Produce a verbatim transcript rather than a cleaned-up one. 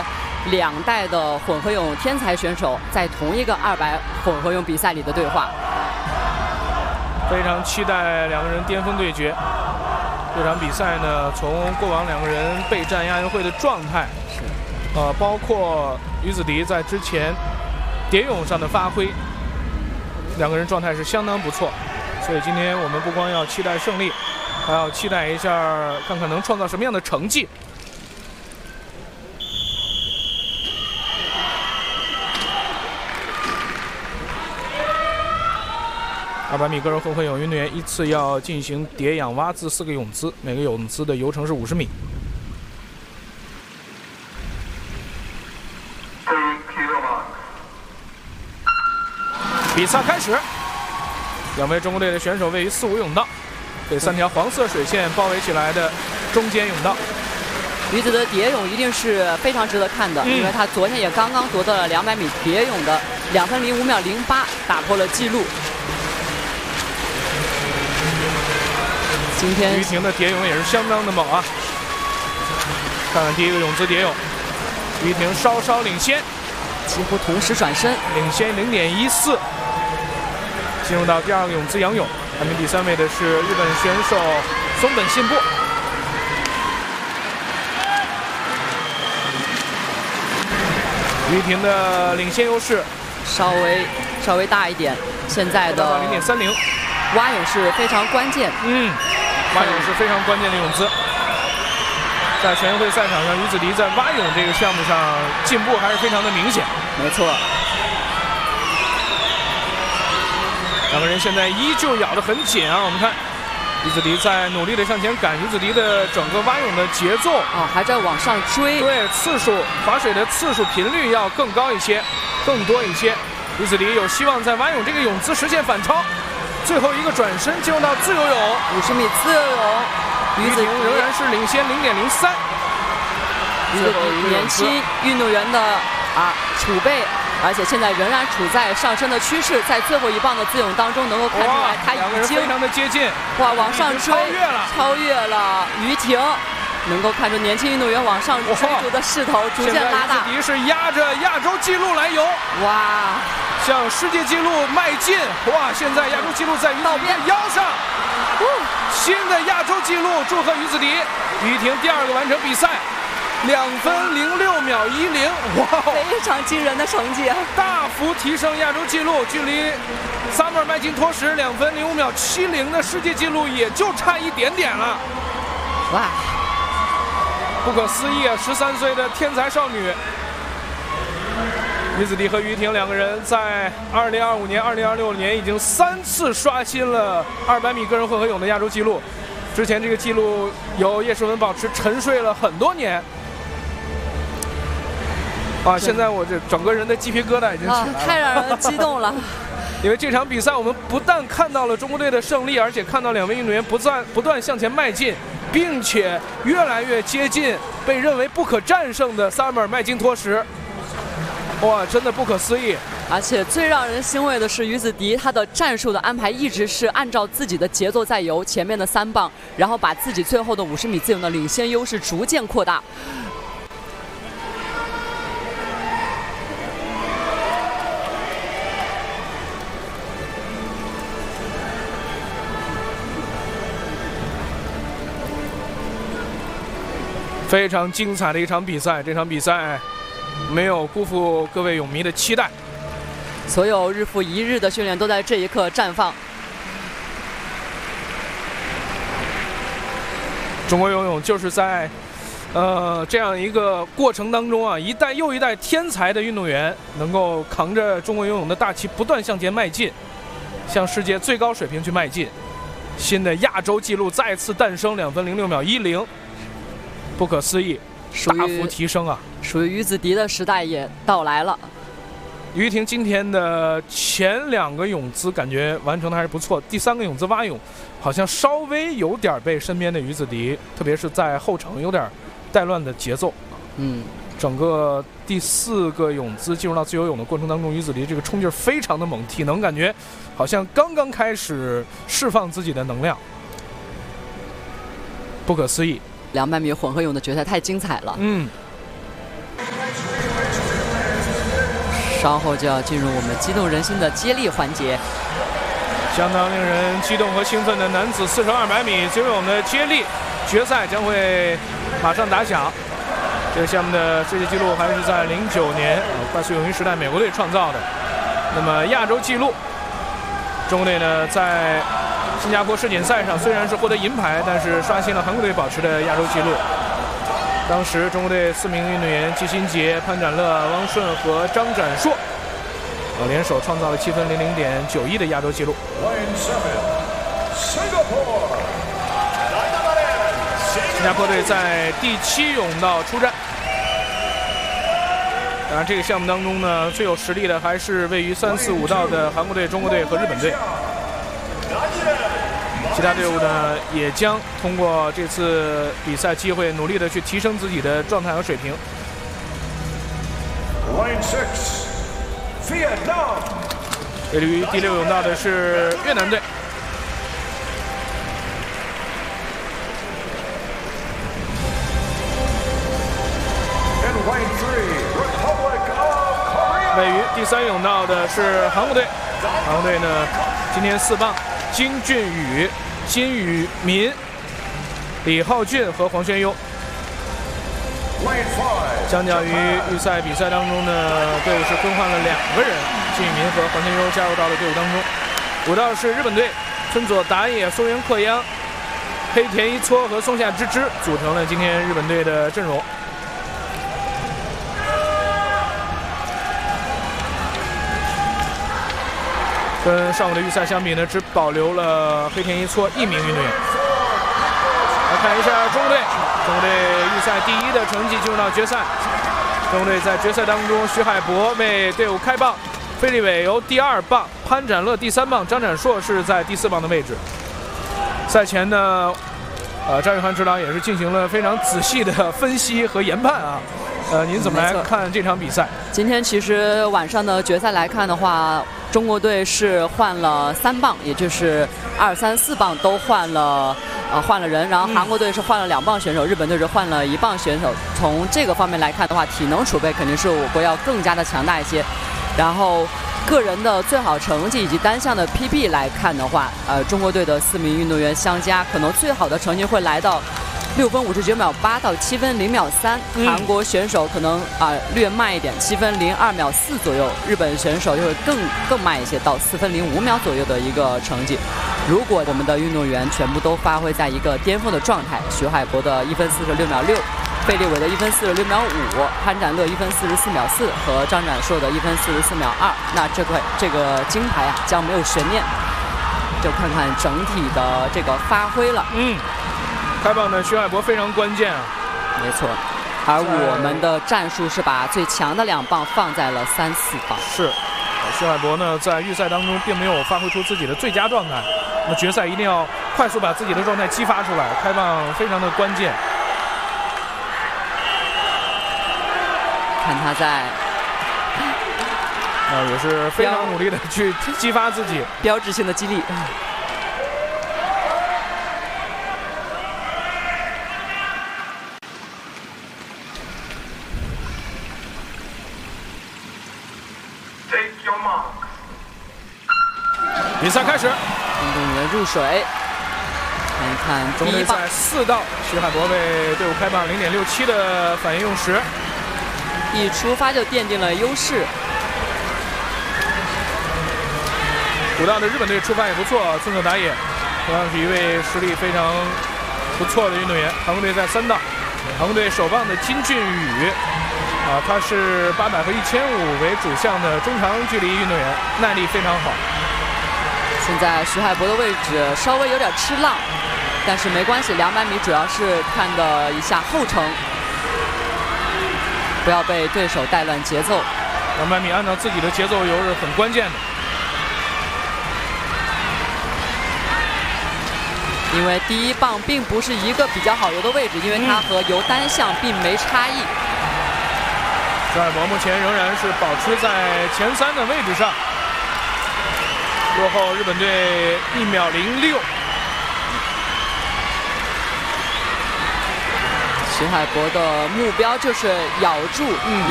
两代的混合泳天才选手在同一个二百混合泳比赛里的对话。 非常期待两个人巅峰对决。这场比赛呢，从过往两个人备战亚运会的状态， 是， 呃，包括于子迪在之前蝶泳上的发挥，两个人状态是相当不错。所以今天我们不光要期待胜利，还要期待一下，看看能创造什么样的成绩。二百米个人混合泳运动员依次要进行蝶仰蛙姿四个泳姿，每个泳姿的游程是五十米。比赛开始，两位中国队的选手位于四五泳道，被三条黄色水线包围起来的中间泳道。 于子的蝶泳一定是非常值得看的，嗯、因为他昨天也刚刚夺得了两百米蝶泳的两分零五秒零八，打破了纪录。今天于婷的蝶泳也是相当的猛啊！看看第一个泳姿蝶泳，于婷稍稍领先， 几乎同时转身， 领先零点一四。进入到第二个泳姿仰泳，排名第三位的是日本选手松本信步。于婷的领先优势稍微稍微大一点，现在的零点三零。 蛙泳是非常关键， 嗯，蛙泳是非常关键的泳姿。在全运会赛场上，于子迪在蛙泳这个项目上进步还是非常的明显。 没错， 两个人现在依旧咬得很紧啊！我们看，于子迪在努力的向前赶，于子迪的整个蛙泳的节奏啊、哦、还在往上追， 对，次数划水的次数频率要更高一些，更多一些。于子迪有希望在蛙泳这个泳姿实现反超。最后一个转身进入到自由泳， 五十米自由泳， 于婷仍然是领先零点零三。 一个年轻运动员的啊储备，而且现在仍然处在上升的趋势，在最后一棒的自由泳当中，能够看出来他已经非常的接近， 哇，往上追， 超越了， 超越了于婷。能够看出年轻运动员往上追逐的势头逐渐拉大。 于子迪是压着亚洲纪录来游， 哇， 向世界纪录迈进！哇，现在亚洲纪录在于子迪的腰上，新的亚洲纪录，祝贺于子迪！于婷第二个完成比赛，两分零六秒一零，哇， 非常惊人的成绩， 大幅提升亚洲纪录，距离萨默尔麦金托什两分零五秒七零的世界纪录也就差一点点了， 哇！ 不可思议啊！十三岁的天才少女于子迪和于婷两个人在二零二五年、二零二六年已经三次刷新了二百米个人混合泳的亚洲纪录。之前这个纪录由叶诗文保持沉睡了很多年。啊！现在我这整个人的鸡皮疙瘩已经起来了， 啊、太让人激动了。 因为这场比赛，我们不但看到了中国队的胜利，而且看到两位运动员不断不断向前迈进。并且越来越接近被认为不可战胜的萨默尔麦金托什，哇，真的不可思议！ 而且最让人欣慰的是，于子迪他的战术的安排一直是按照自己的节奏在游，前面的三棒，然后把自己最后的五十米自由的领先优势逐渐扩大。 非常精彩的一场比赛，这场比赛没有辜负各位泳迷的期待。 所有日复一日的训练都在这一刻绽放。 中国游泳就是在呃这样一个过程当中啊，一代又一代天才的运动员能够扛着中国游泳的大旗不断向前迈进，向世界最高水平去迈进。新的亚洲纪录再次诞生，两分零六秒一零。不可思议，大幅提升啊！ 属于于子迪的时代也到来了。 于婷今天的前两个泳姿感觉完成的还是不错，第三个泳姿蛙泳好像稍微有点被身边的于子迪，特别是在后程有点带乱的节奏。 嗯， 整个第四个泳姿进入到自由泳的过程当中，于子迪这个冲劲非常的猛，体能感觉好像刚刚开始释放自己的能量，不可思议。 两百米混合泳的决赛太精彩了。 嗯。 稍后就要进入我们激动人心的接力环节。 相当令人激动和兴奋的男子四乘二百米自由泳的接力决赛将会马上打响。这个项目的世界纪录还是在零九年呃快速泳衣时代美国队创造的。那么亚洲纪录，中国队呢在新加坡世锦赛上虽然是获得银牌，但是刷新了韩国队保持的亚洲纪录。当时中国队四名运动员季新杰、潘展乐、汪顺和张展硕呃联手创造了七分零零点九一的亚洲纪录。新加坡队在第七泳道出战。当然，这个项目当中呢，最有实力的还是位于三四五道的韩国队、中国队和日本队。其他队伍呢，也将通过这次比赛机会，努力的去提升自己的状态和水平。位于第六泳道的是越南队。位于第三泳道的是韩国队，韩国队呢，今天四棒金俊宇、金宇民、李浩俊和黄轩优。相较于预赛比赛当中呢，队伍是更换了两个人，金宇民和黄轩优加入到了队伍当中。五道是日本队，村佐达也、松原克央、黑田一撮和松下之之组成了今天日本队的阵容。跟上午的预赛相比呢，只保留了黑田一撮一名运动员。来看一下中国队，中国队预赛第一的成绩进入到决赛。中国队在决赛当中，徐海博为队伍开棒，费立伟由第二棒，潘展乐第三棒，张展硕是在第四棒的位置。赛前呢，呃，张雨涵指导也是进行了非常仔细的分析和研判啊。呃，您怎么来看这场比赛？ 今天其实晚上的决赛来看的话，中国队是换了三棒，也就是二三四棒都换了，呃，换了人。然后韩国队是换了两棒选手，日本队是换了一棒选手。从这个方面来看的话，体能储备肯定是我国要更加的强大一些。然后个人的最好成绩以及单项的 P B 来看的话，呃，中国队的四名运动员相加，可能最好的成绩会来到六分五十九秒八到七分零秒三，韩国选手可能啊、呃、略慢一点，七分零二秒四左右，日本选手就会更更慢一些，到四分零五秒左右的一个成绩。如果我们的运动员全部都发挥在一个巅峰的状态，徐海博的一分四十六秒六，费立伟的一分四十六秒五，潘展乐一分四十四秒四和张展硕的一分四十四秒二，那这块这个金牌啊将没有悬念，就看看整体的这个发挥了。 嗯。开棒的徐海博非常关键啊， 没错。而我们的战术是把最强的两棒放在了三四棒。 是，徐海博呢在预赛当中并没有发挥出自己的最佳状态，那么决赛一定要快速把自己的状态激发出来，开棒非常的关键。 看他在， 啊、呃，也是非常努力的去激发自己， 标志性的激励。 比赛开始， 运动员入水。看一看中国队在四道，徐海博为队伍开棒零点六七的反应用时， 一出发就奠定了优势。 五道的日本队出发也不错，村佐达也同样是一位实力非常不错的运动员。韩国队在三道，韩国队首棒的金俊宇啊，他是八百和一千五为主项的中长距离运动员，耐力非常好。 现在徐海博的位置稍微有点吃浪，但是没关系，两百米主要是看的一下后程，不要被对手带乱节奏。 两百米按照自己的节奏游是很关键的， 因为第一棒并不是一个比较好游的位置，因为它和游单项并没差异。 徐海博目前仍然是保持在前三的位置上。落后日本队一秒零六。 徐海博的目标就是咬住，嗯，